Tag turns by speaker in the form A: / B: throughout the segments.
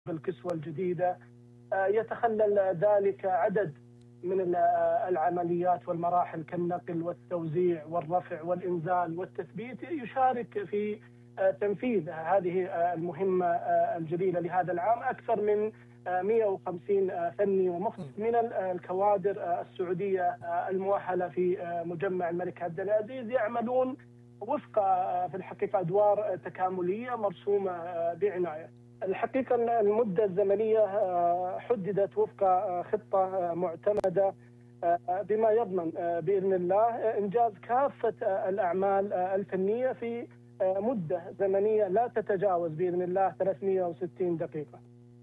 A: الكسوة الجديدة. يتخلل ذلك عدد من العمليات والمراحل كالنقل والتوزيع والرفع والإنزال والتثبيت، يشارك في تنفيذ هذه المهمة الجليلة لهذا العام أكثر من 150 فني ومختص من الكوادر السعودية المؤهلة في مجمع الملك عبد العزيز، يعملون وفق في الحقيقة أدوار تكاملية مرسومة بعناية. الحقيقة المدة الزمنية حددت وفق خطة معتمدة بما يضمن بإذن الله إنجاز كافة الأعمال الفنية في مدة زمنية لا تتجاوز بإذن الله 360 دقيقة.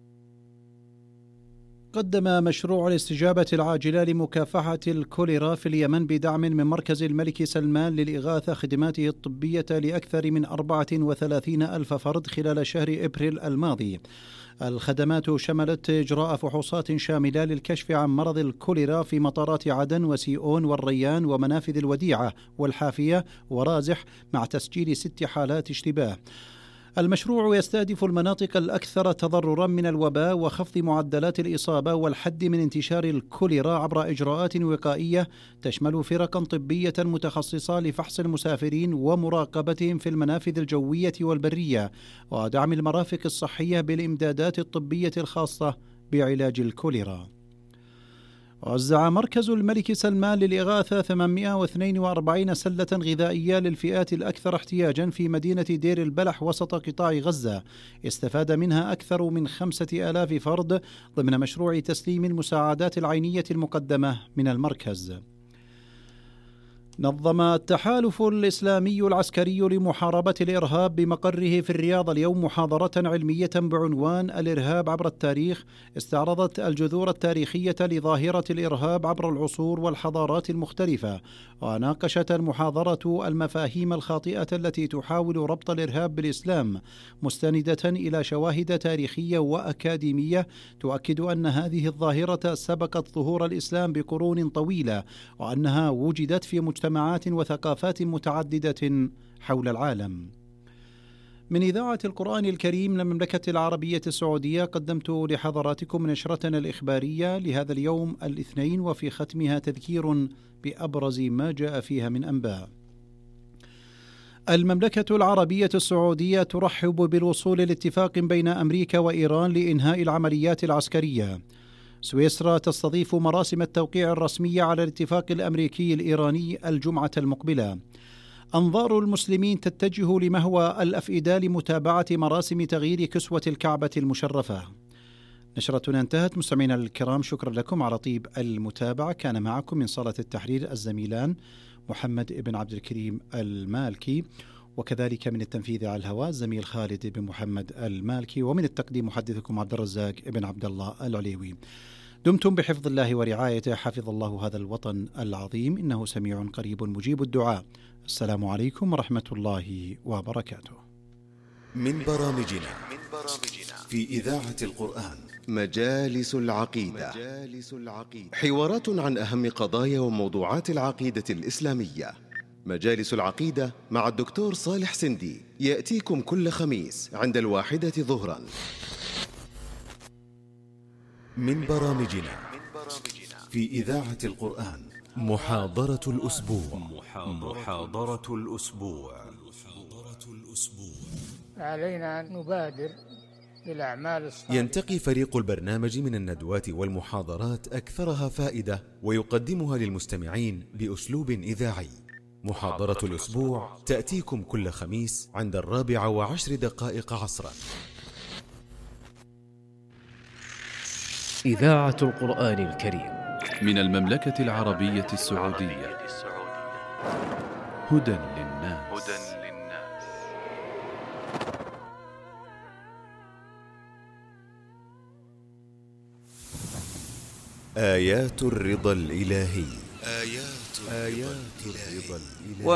B: قدم مشروع الاستجابة العاجلة لمكافحة الكوليرا في اليمن بدعم من مركز الملك سلمان للإغاثة خدماته الطبية لأكثر من 34 ألف فرد خلال شهر إبريل الماضي. الخدمات شملت إجراء فحوصات شاملة للكشف عن مرض الكوليرا في مطارات عدن وسيئون والريان ومنافذ الوديعة والحافية ورازح، مع تسجيل 6 حالات اشتباه. المشروع يستهدف المناطق الأكثر تضررا من الوباء وخفض معدلات الإصابة والحد من انتشار الكوليرا عبر إجراءات وقائية تشمل فرقا طبية متخصصة لفحص المسافرين ومراقبتهم في المنافذ الجوية والبرية، ودعم المرافق الصحية بالإمدادات الطبية الخاصة بعلاج الكوليرا. وزع مركز الملك سلمان للإغاثة 842 سلة غذائية للفئات الأكثر احتياجا في مدينة دير البلح وسط قطاع غزة، استفاد منها أكثر من 5000 فرد ضمن مشروع تسليم المساعدات العينية المقدمة من المركز. نظم التحالف الإسلامي العسكري لمحاربة الإرهاب بمقره في الرياض اليوم محاضرة علمية بعنوان الإرهاب عبر التاريخ، استعرضت الجذور التاريخية لظاهرة الإرهاب عبر العصور والحضارات المختلفة. وناقشت المحاضرة المفاهيم الخاطئة التي تحاول ربط الإرهاب بالإسلام، مستندة إلى شواهد تاريخية وأكاديمية تؤكد أن هذه الظاهرة سبقت ظهور الإسلام بقرون طويلة، وأنها وجدت في مجتمعات وثقافات متعددة حول العالم. من إذاعة القرآن الكريم للمملكة العربية السعودية قدمت لحضراتكم نشرتنا الإخبارية لهذا اليوم الاثنين، وفي ختمها تذكير بأبرز ما جاء فيها من أنباء. المملكة العربية السعودية ترحب بالوصول لاتفاق بين أمريكا وإيران لإنهاء العمليات العسكرية. سويسرا تستضيف مراسم التوقيع الرسمية على الاتفاق الأمريكي الإيراني الجمعة المقبلة. أنظار المسلمين تتجه لمهوى الأفئدة لمتابعة مراسم تغيير كسوة الكعبة المشرفة. نشرتنا انتهت. مستمعينا الكرام، شكرا لكم على طيب المتابعة. كان معكم من صالة التحرير الزميلان محمد بن عبد الكريم المالكي، وكذلك من التنفيذ على الهواء زميل خالد بن محمد المالكي، ومن التقديم محدثكم عبد الرزاق بن عبد الله العليوي. دمتم بحفظ الله ورعايته. حفظ الله هذا الوطن العظيم، إنه سميع قريب مجيب الدعاء. السلام عليكم ورحمة الله وبركاته.
C: من برامجنا في إذاعة القرآن مجالس العقيدة، حوارات عن أهم قضايا وموضوعات العقيدة الإسلامية. مجالس العقيدة مع الدكتور صالح سندي يأتيكم كل خميس عند 1 ظهرا. من برامجنا في إذاعة القرآن محاضرة الأسبوع.
D: علينا أن نبادر بالأعمال الصالحة.
C: ينتقي فريق البرنامج من الندوات والمحاضرات أكثرها فائدة، ويقدمها للمستمعين بأسلوب إذاعي. محاضرة الأسبوع تأتيكم كل خميس عند 4:10 عصرا.
E: إذاعة القرآن الكريم
F: من المملكة العربية السعودية. هدى للناس.
C: آيات الرضا الإلهي.